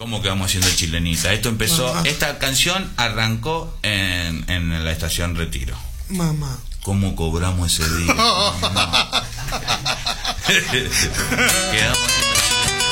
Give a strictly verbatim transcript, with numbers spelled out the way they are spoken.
¿Cómo que vamos haciendo chilenita? Esto empezó, Mamá. esta canción arrancó en, en la estación Retiro. Mamá. ¿Cómo cobramos ese día? No. Quedamos